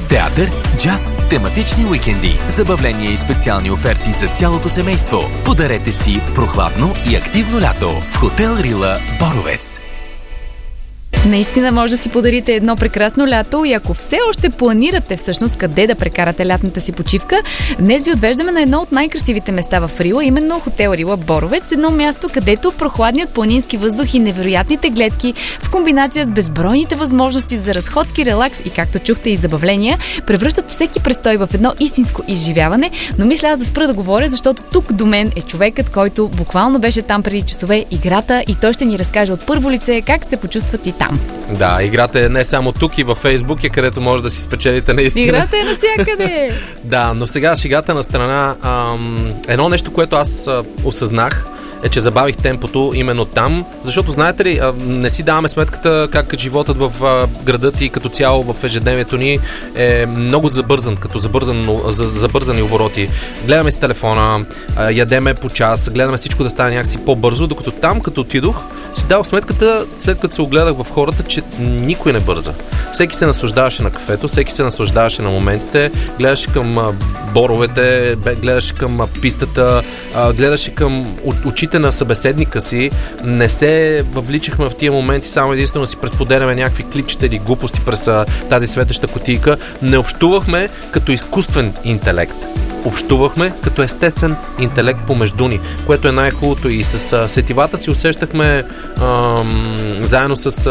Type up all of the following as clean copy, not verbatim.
Театър, джаз, тематични уикенди, забавления и специални оферти за цялото семейство. Подарете си прохладно и активно лято в Хотел Рила Боровец. Наистина може да си подарите едно прекрасно лято и ако все още планирате всъщност къде да прекарате лятната си почивка, днес ви отвеждаме на едно от най-красивите места в Рила, именно Хотел Рила Боровец, едно място, където прохладният планински въздух и невероятните гледки в комбинация с безбройните възможности за разходки, релакс и, както чухте, и забавления, превръщат всеки престой в едно истинско изживяване, но мисля аз да спра да говоря, защото тук до мен е човекът, който буквално беше там преди часове, играта, и той ще ни разкаже от първо лице как се почувстват и там. Да, играта е не само тук и във Фейсбук, където може да си спечелите наистина. Играта е навсякъде. Да, но сега шегата на страна. Едно нещо, което аз осъзнах, е, че забавих темпото именно там, защото, знаете ли, не си даваме сметката как животът в градът и като цяло в ежедневието ни е много забързан, като забързани обороти. Гледаме с телефона, ядеме по час, гледаме всичко да стане някакси по-бързо, докато там, като отидох, си дадох сметката, след като се огледах в хората, че никой не бърза. Всеки се наслаждаваше на кафето, всеки се наслаждаваше на моментите, гледаше към боровете, гледаше към пистата, гледаше към очите на събеседника си, не се въвличахме в тия моменти, само единствено си пресподеляме някакви клипчета или глупости през тази светеща кутийка. Не общувахме като изкуствен интелект. Общувахме като естествен интелект помежду ни, което е най-хубавото, и с сетивата си усещахме заедно с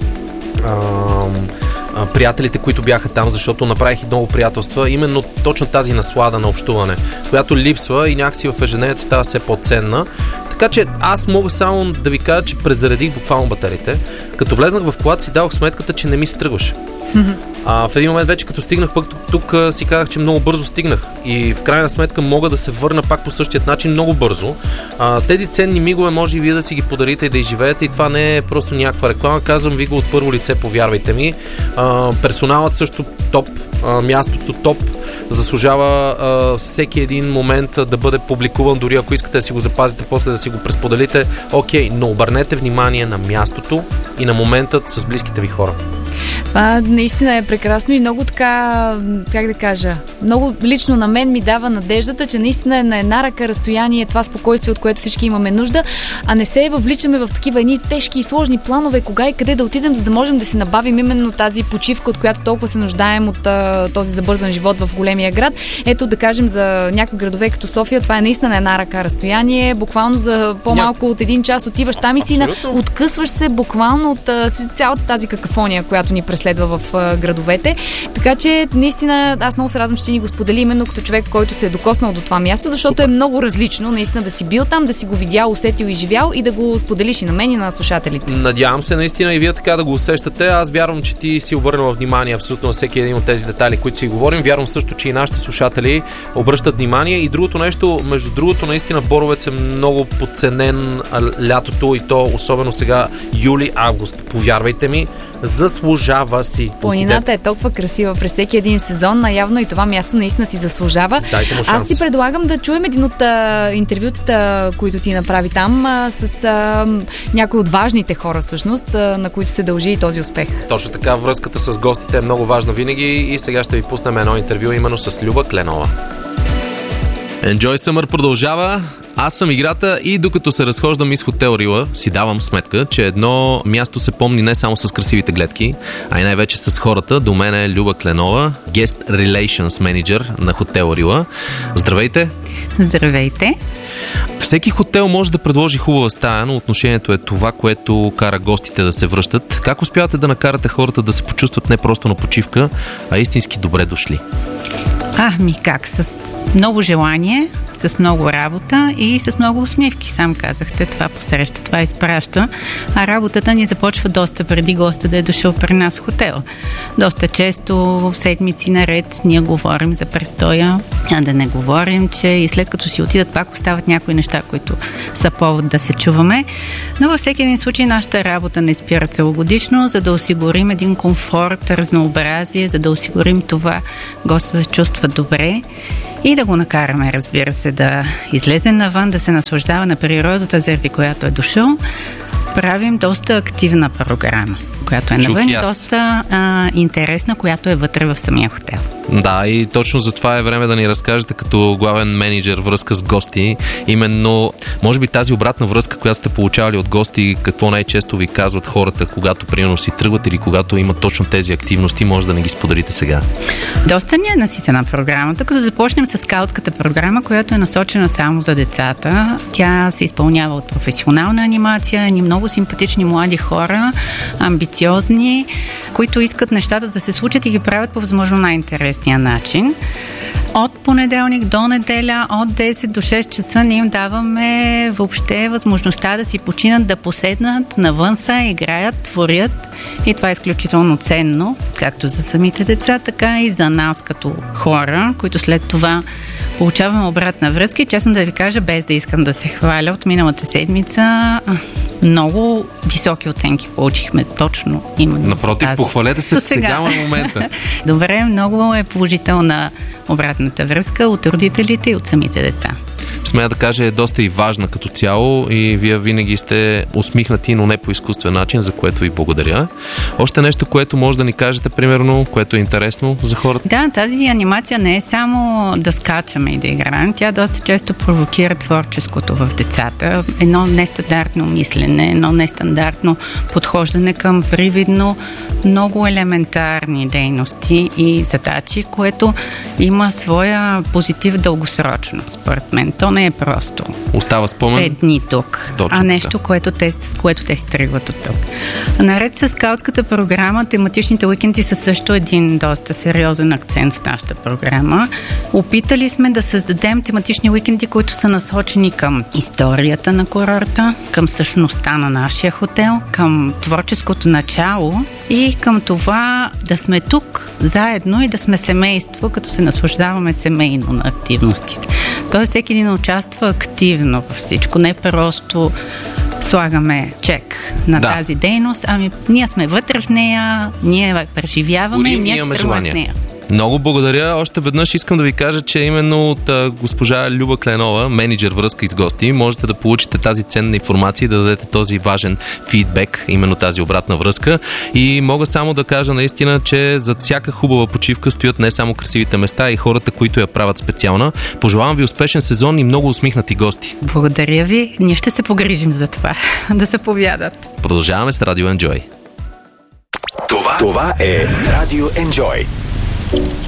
приятелите, които бяха там, защото направих и много приятелства, именно точно тази наслада на общуване, която липсва и някакси в ежедневието става все по-ценна. Така че аз мога само да ви кажа, че презаредих буквално батериите. Като влезнах в колата, си давах сметката, че не ми се тръгваше. В един момент вече, като стигнах пък тук, си казах, че много бързо стигнах и в крайна сметка мога да се върна пак по същия начин много бързо. Тези ценни мигове може и вие да си ги подарите и да изживеете, и това не е просто някаква реклама. Казвам ви го от първо лице, повярвайте ми. Персоналът също топ, мястото топ. Заслужава всеки един момент да бъде публикуван, дори ако искате да си го запазите, после да си го пресподелите. Окей, но обърнете внимание на мястото и на моментът с близките ви хора. Това наистина е прекрасно и много така, как да кажа, много лично на мен ми дава надеждата, че наистина е на една ръка разстояние това спокойствие, от което всички имаме нужда, а не се въвличаме в такива едни тежки и сложни планове, кога и къде да отидем, за да можем да си набавим именно тази почивка, от която толкова се нуждаем от този забързан живот в големия град. Ето, да кажем, за някои градове като София, това е наистина на една ръка разстояние, буквално за по-малко от един час отиваш там и си откъсваш се буквално от цялата тази какафония, която ни преследва в градовете. Така че наистина аз много се радвам, че ти ни го сподели именно като човек, който се е докоснал до това място, защото е много различно наистина да си бил там, да си го видял, усетил и живял и да го споделиш и на мен, и на слушателите. Надявам се наистина и вие така да го усещате. Аз вярвам, че ти си обърнала внимание абсолютно на всеки един от тези детайли, които си говорим. Вярвам също, че и нашите слушатели обръщат внимание. И другото нещо, между другото, наистина Боровец е много подценен лятото, и то особено сега юли-август. Повярвайте ми, заслужава си. Планината е толкова красива през всеки един сезон, наявно и това място наистина си заслужава. Дайте му шанс. Аз ти предлагам да чуем един от интервютата, които ти направи там, с някои от важните хора всъщност, на които се дължи и този успех. Точно така, връзката с гостите е много важна винаги и сега ще ви пуснем едно интервю именно с Люба Кленова. Enjoy Summer продължава. Аз съм играта и докато се разхождам из Хотел Рила, си давам сметка, че едно място се помни не само с красивите гледки, а и най-вече с хората. До мен е Люба Кленова, Guest Relations Manager на Хотел Рила. Здравейте! Здравейте! Всеки хотел може да предложи хубава стая, но отношението е това, което кара гостите да се връщат. Как успявате да накарате хората да се почувстват не просто на почивка, а истински добре дошли? Как? С много желание, с много работа и с много усмивки. Сам казахте, това посреща, това изпраща. А работата ни започва доста преди госта да е дошъл при нас в хотел. Доста често, седмици наред, ние говорим за престоя, а да не говорим, че и след като си отидат, пак остават някои неща, които са повод да се чуваме. Но във всеки един случай нашата работа не спира целогодишно, за да осигурим един комфорт, разнообразие, за да осигурим това госта да се чувства добре и да го накараме, разбира се, да излезе навън, да се наслаждава на природата, заради която е дошъл. правим доста активна програма, която е навън, доста интересна, която е вътре в самия хотел. Да, и точно за това е време да ни разкажете като главен менеджер връзка с гости. Именно, може би тази обратна връзка, която сте получавали от гости, какво най-често ви казват хората, когато примерно си тръгват или когато имат точно тези активности, може да не ги споделите сега. Доста ни е наситена програмата, като започнем с скаутската програма, която е насочена само за децата. Тя се изпълнява от професионална анимация, ни много симпатични млади хора, амбициозни, които искат нещата да се случат и ги правят по възможно най-интересния начин. От понеделник до неделя, от 10 до 6 часа ние им даваме въобще възможността да си починат, да поседнат навън са, играят, творят и това е изключително ценно, както за самите деца, така и за нас като хора, които след това получаваме обратна връзка и честно да ви кажа, без да искам да се хваля, от миналата седмица много високи оценки получихме точно именно. Напротив, похвалете се сега в момента. Добре, много е положителна обратната връзка от родителите и от самите деца. Смея да кажа, е доста и важна като цяло и вие винаги сте усмихнати, но не по изкуствен начин, за което ви благодаря. Още нещо, което може да ни кажете, примерно, което е интересно за хората? Да, тази анимация не е само да скачаме и да играем. Тя доста често провокира творческото в децата. Едно нестандартно мислене, едно нестандартно подхождане към привидно много елементарни дейности и задачи, което има своя позитив дългосрочно, според мен. То не е просто. Остава спомен. 5 дни тук, точно а нещо, с което те се тръгват от тук. Наред с скаутската програма, тематичните уикенди са също един доста сериозен акцент в нашата програма. Опитали сме да създадем тематични уикенди, които са насочени към историята на курорта, към същността на нашия хотел, към творческото начало и към това да сме тук заедно и да сме семейство, като се наслаждаваме семейно на активностите. Тоест всеки един участва активно във всичко, не просто слагаме чек на тази дейност, ами ние сме вътре в нея, ние преживяваме и ние се тръгваме с нея. Много благодаря. Още веднъж искам да ви кажа, че именно от госпожа Люба Кленова, менеджер връзка и с гости, можете да получите тази ценна информация и да дадете този важен фидбек, именно тази обратна връзка. И мога само да кажа наистина, че зад всяка хубава почивка стоят не само красивите места и хората, които я правят специална. Пожелавам ви успешен сезон и много усмихнати гости. Благодаря ви. Ние ще се погрижим за това, да се повядат. Продължаваме с Радио Enjoy. Това е Радио Enjoy.